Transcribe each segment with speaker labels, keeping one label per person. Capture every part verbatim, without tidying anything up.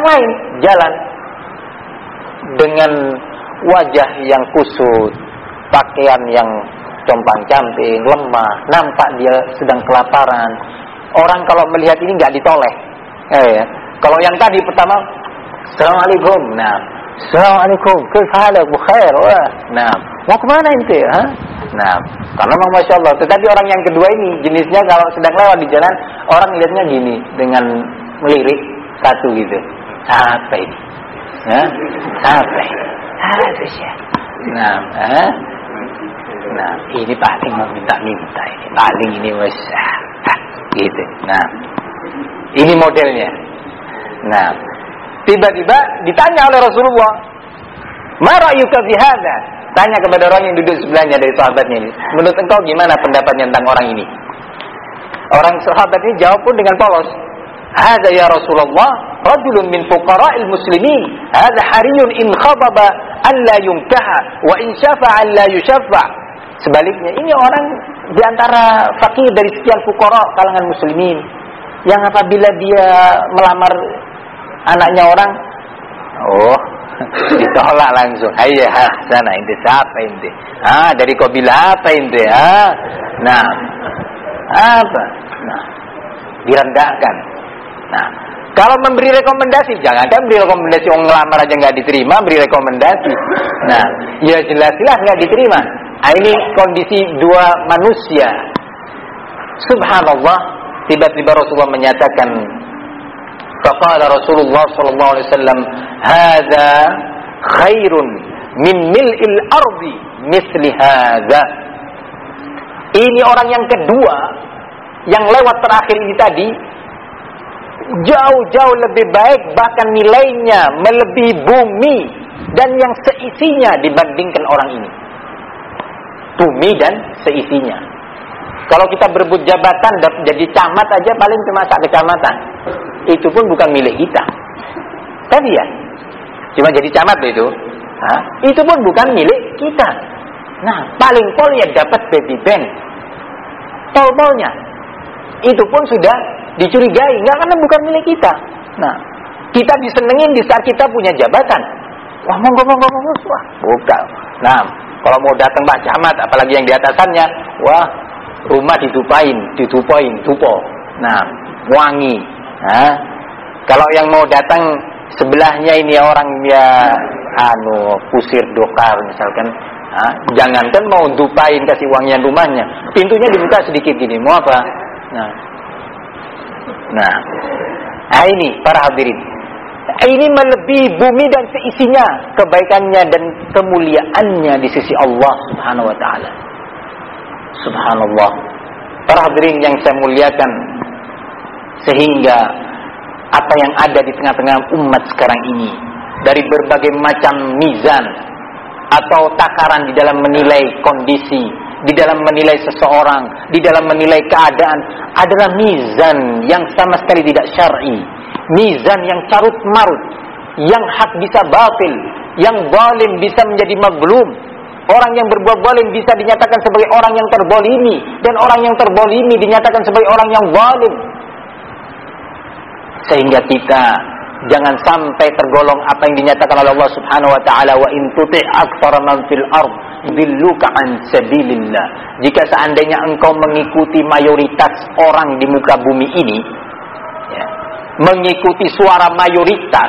Speaker 1: lain jalan dengan wajah yang kusut, pakaian yang compang-camping, lemah, nampak dia sedang kelaparan. Orang kalau melihat ini nggak ditoleh. Eh, ya. Kalau yang tadi pertama, Assalamualaikum, nah, Assalamualaikum, kaifa bu khair, wah, nah, mau kemana ente? Ha? Nah, karena memang masya Allah. Tetapi orang yang kedua ini jenisnya kalau sedang lewat di jalan, orang lihatnya gini dengan melirik satu gitu. Siapa ini? Ya? Siapa ini? Siapa sih? Nah, eh? Nah, ini paling meminta-minta ini, paling ini wes, gitu. Nah, ini modelnya. Nah, tiba-tiba ditanya oleh Rasulullah, "Ma ra'yuka fi hadza?" Tanya kepada orang yang duduk sebelahnya dari sahabatnya ini, "Menurut engkau gimana pendapatnya tentang orang ini?" Orang sahabat ini jawab pun dengan polos, "Hadza ya Rasulullah, rajulun min fuqara'il muslimin. Hadza hariyun in khababa an la yunkaha wa in syafa'a an la yushaffa'." Sebaliknya, ini orang di antara fakir dari sekian fuqara kalangan muslimin yang apabila dia melamar anaknya orang, oh, ditolak langsung. Hayya, ha, sana ente siapa ente? Ah, dari kabilah apa ente? Ah, nah, apa? Nah, direndahkan. Nah, kalau memberi rekomendasi, jangan ada memberi rekomendasi orang ngelamar aja nggak diterima, beri rekomendasi. Nah, ya jelas-jelas nggak diterima. Nah, ini kondisi dua manusia. Subhanallah, tiba-tiba Rasulullah menyatakan, faqala Rasulullah sallallahu alaihi wasallam, "Hadza khairun min mil'il ardi misli hadza." Ini orang yang kedua yang lewat terakhir ini tadi jauh-jauh lebih baik, bahkan nilainya melebihi bumi dan yang seisinya dibandingkan orang ini. Bumi dan seisinya. Kalau kita berebut jabatan jadi camat aja paling cuma sak kecamatan. Itu pun bukan milik kita. Tadi ya, cuma jadi camat itu. Hah? Itu pun bukan milik kita. Nah, paling pol ya dapat baby bank. Tol-tolnya. Itu pun sudah dicurigai, nggak, karena bukan milik kita. Nah, kita disenengin di saat kita punya jabatan. Wah, monggo monggo monggo, wah, buka. Nah, kalau mau datang Pak Camat, apalagi yang di atasannya, wah, rumah ditupain, ditupain, tupo. Nah, wangi. Nah, kalau yang mau datang sebelahnya ini orang ya, anu, pusir dokar misalkan, nah, jangankan mau dupain kasih wangian rumahnya, pintunya dibuka sedikit gini, mau apa? Nah, nah, nah ini para hadirin. Ini melebihi bumi dan seisinya, kebaikannya dan kemuliaannya di sisi Allah Subhanahu wa taala. Subhanallah. Para hadirin yang saya muliakan, sehingga apa yang ada di tengah-tengah umat sekarang ini, dari berbagai macam mizan atau takaran di dalam menilai kondisi, di dalam menilai seseorang, di dalam menilai keadaan, adalah mizan yang sama sekali tidak syar'i. Mizan yang carut marut, yang hak bisa batil, yang zalim bisa menjadi mazlum. Orang yang berbuat zalim bisa dinyatakan sebagai orang yang terbolimi, dan orang yang terbolimi dinyatakan sebagai orang yang zalim. Sehingga kita jangan sampai tergolong apa yang dinyatakan oleh Allah Subhanahu wa taala, wa in tuti' aktsara man fil ard yudilluka an sabilillah. Jika seandainya engkau mengikuti mayoritas orang di muka bumi ini, ya, mengikuti suara mayoritas,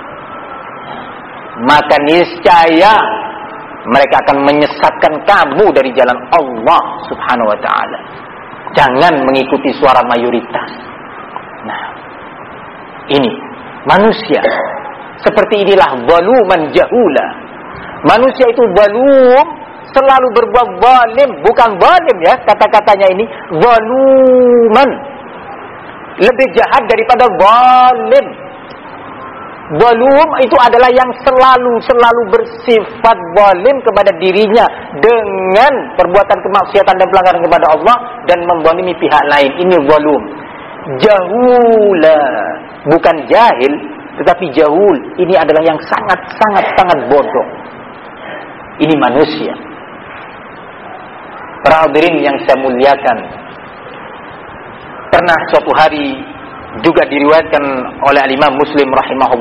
Speaker 1: maka niscaya mereka akan menyesatkan kamu dari jalan Allah Subhanahu wa taala. Jangan mengikuti suara mayoritas. Nah, ini manusia seperti inilah zaluman jahula. Manusia itu zalum, selalu berbuat zalim, bukan zalim ya, kata-katanya ini zaluman. Lebih jahat daripada zalim. Zalum itu adalah yang selalu-selalu bersifat zalim kepada dirinya dengan perbuatan kemaksiatan dan pelanggaran kepada Allah dan menzalimi pihak lain. Ini zalum. Jahula, bukan jahil, tetapi jahul. Ini adalah yang sangat-sangat-sangat bodoh. Ini manusia. Para hadirin yang saya muliakan, pernah suatu hari juga diriwayatkan oleh Imam Muslim rahimahullah